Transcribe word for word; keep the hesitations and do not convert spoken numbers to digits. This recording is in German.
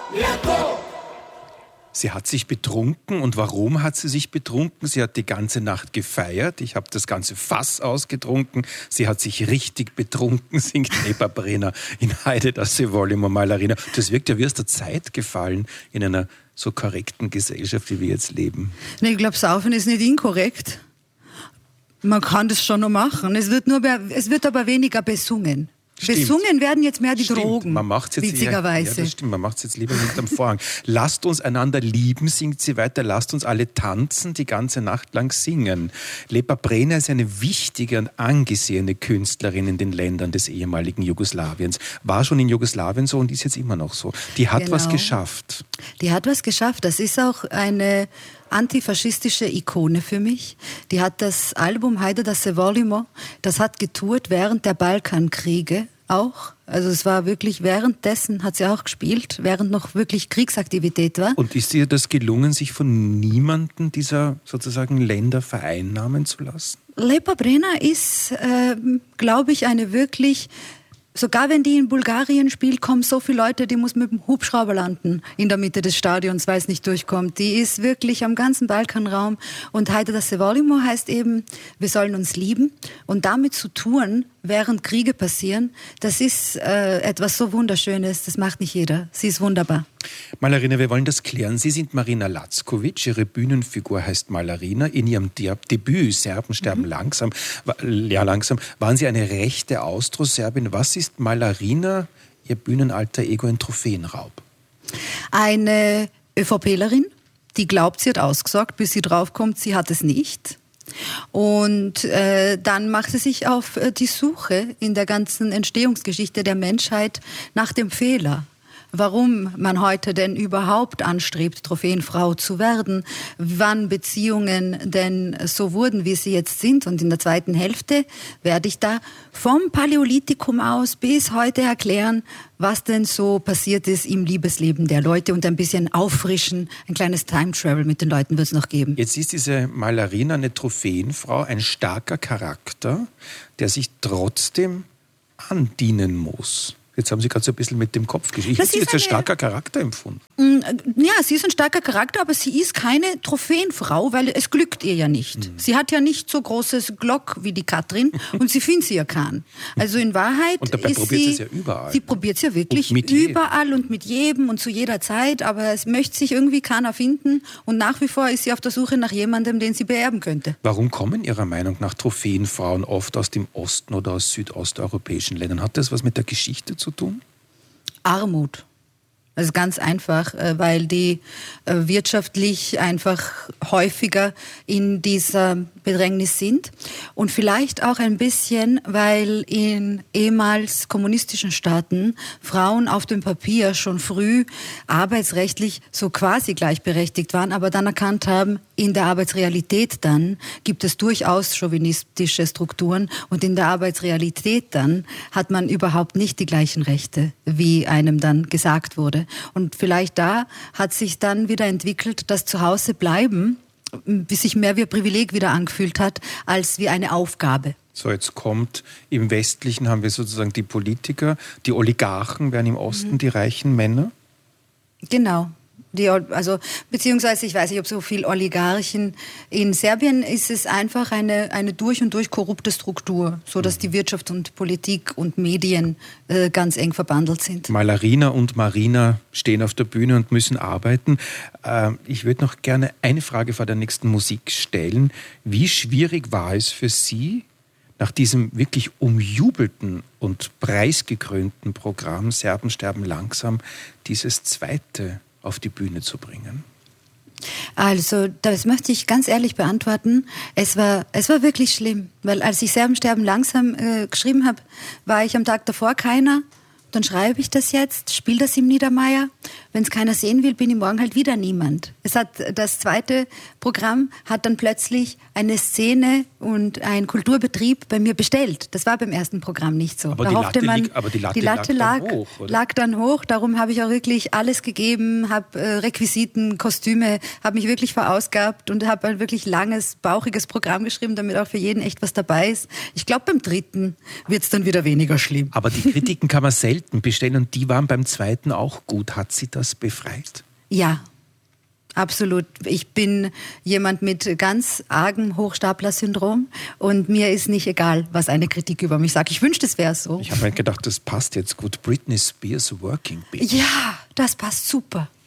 Sie hat sich betrunken. Und warum hat sie sich betrunken? Sie hat die ganze Nacht gefeiert. Ich habe das ganze Fass ausgetrunken. Sie hat sich richtig betrunken, singt Lepa Brenner in Heide, das sie wollen, Malerina. Das wirkt ja wie aus der Zeit gefallen in einer so korrekten Gesellschaft, wie wir jetzt leben. Nee, ich glaube, Saufen ist nicht inkorrekt. Man kann das schon noch machen. Es wird, nur, es wird aber weniger besungen. Stimmt. Besungen werden jetzt mehr die Stimmt. Drogen, man macht's jetzt witzigerweise. Ja, ja, das stimmt. Man macht es jetzt lieber hinterm Vorhang. Lasst uns einander lieben, singt sie weiter. Lasst uns alle tanzen, die ganze Nacht lang singen. Lepa Brenner ist eine wichtige und angesehene Künstlerin in den Ländern des ehemaligen Jugoslawiens. War schon in Jugoslawien so und ist jetzt immer noch so. Die hat genau. was geschafft. Die hat was geschafft. Das ist auch eine antifaschistische Ikone für mich. Die hat das Album Heide da se volimo, das hat getourt während der Balkankriege auch. Also es war wirklich, währenddessen hat sie auch gespielt, während noch wirklich Kriegsaktivität war. Und ist ihr das gelungen, sich von niemandem dieser sozusagen Länder vereinnahmen zu lassen? Lepa Brenner ist, äh, glaube ich, eine wirklich... Sogar wenn die in Bulgarien spielt, kommen so viele Leute, die muss mit dem Hubschrauber landen in der Mitte des Stadions, weil es nicht durchkommt. Die ist wirklich am ganzen Balkanraum. Und Heide da se volimo heißt eben, wir sollen uns lieben. Und damit zu touren, während Kriege passieren, das ist äh, etwas so Wunderschönes. Das macht nicht jeder. Sie ist wunderbar. Malerina, wir wollen das klären. Sie sind Marina Lackovic. Ihre Bühnenfigur heißt Malerina. In Ihrem De- Debüt Serben sterben mhm. langsam, ja langsam, waren Sie eine rechte Austroserbin. Was ist Malerina, Ihr Bühnenalter Ego, ein Trophäenraub? Eine ÖVPlerin, die glaubt, sie hat ausgesagt, bis sie draufkommt, sie hat es nicht. Und äh, dann macht sie sich auf äh, die Suche in der ganzen Entstehungsgeschichte der Menschheit nach dem Fehler. Warum man heute denn überhaupt anstrebt, Trophäenfrau zu werden, wann Beziehungen denn so wurden, wie sie jetzt sind. Und in der zweiten Hälfte werde ich da vom Paläolithikum aus bis heute erklären, was denn so passiert ist im Liebesleben der Leute und ein bisschen auffrischen, ein kleines Time-Travel mit den Leuten wird es noch geben. Jetzt ist diese Malerina eine Trophäenfrau, ein starker Charakter, der sich trotzdem andienen muss. Jetzt haben Sie gerade so ein bisschen mit dem Kopf geschickt. Ich habe sie jetzt ein starker Charakter empfunden. Ja, sie ist ein starker Charakter, aber sie ist keine Trophäenfrau, weil es glückt ihr ja nicht. Mhm. Sie hat ja nicht so großes Glock wie die Katrin und sie findet sie ja keinen. Also in Wahrheit und dabei ist probiert sie... sie es ja überall. Sie probiert es ja wirklich und überall und mit jedem und zu jeder Zeit, aber es möchte sich irgendwie keiner finden und nach wie vor ist sie auf der Suche nach jemandem, den sie beerben könnte. Warum kommen Ihrer Meinung nach Trophäenfrauen oft aus dem Osten oder aus südosteuropäischen Ländern? Hat das was mit der Geschichte zu tun? Armut. Also ganz einfach, weil die wirtschaftlich einfach häufiger in dieser Bedrängnis sind und vielleicht auch ein bisschen, weil in ehemals kommunistischen Staaten Frauen auf dem Papier schon früh arbeitsrechtlich so quasi gleichberechtigt waren, aber dann erkannt haben, in der Arbeitsrealität dann gibt es durchaus chauvinistische Strukturen und in der Arbeitsrealität dann hat man überhaupt nicht die gleichen Rechte, wie einem dann gesagt wurde. Und vielleicht da hat sich dann wieder entwickelt, dass zu Hause bleiben, bis sich mehr wie ein Privileg wieder angefühlt hat, als wie eine Aufgabe. So, jetzt kommt, im Westlichen haben wir sozusagen die Politiker, die Oligarchen wären im Osten mhm. die reichen Männer? Genau. Die, also, beziehungsweise, ich weiß nicht, ob so viel Oligarchen. In Serbien ist es einfach eine, eine durch und durch korrupte Struktur, so dass die Wirtschaft und Politik und Medien äh, ganz eng verbandelt sind. Malerina und Marina stehen auf der Bühne und müssen arbeiten. Äh, ich würde noch gerne eine Frage vor der nächsten Musik stellen. Wie schwierig war es für Sie, nach diesem wirklich umjubelten und preisgekrönten Programm Serben sterben langsam, dieses zweite auf die Bühne zu bringen? Also, das möchte ich ganz ehrlich beantworten. Es war, es war wirklich schlimm, weil als ich Serben sterben langsam äh, geschrieben habe, war ich am Tag davor keiner. Dann schreibe ich das jetzt, spiele das im Niedermeier. Wenn es keiner sehen will, bin ich morgen halt wieder niemand. Es hat, das zweite Programm hat dann plötzlich eine Szene und ein Kulturbetrieb bei mir bestellt. Das war beim ersten Programm nicht so. Aber, da die, hoffte Latte man, lieg, aber die Latte, die Latte lag, lag, dann hoch, oder? lag dann hoch. Darum habe ich auch wirklich alles gegeben, habe äh, Requisiten, Kostüme, habe mich wirklich verausgabt und habe ein wirklich langes, bauchiges Programm geschrieben, damit auch für jeden echt was dabei ist. Ich glaube, beim dritten wird es dann wieder weniger schlimm. Aber die Kritiken kann man selten bestellen und die waren beim zweiten auch gut. Hat Sie das etwas befreit? Ja, absolut. Ich bin jemand mit ganz argem Hochstapler-Syndrom und mir ist nicht egal, was eine Kritik über mich sagt. Ich wünschte, es wäre so. Ich habe mir gedacht, das passt jetzt gut. Britney Spears Working Bitch. Ja, das passt super.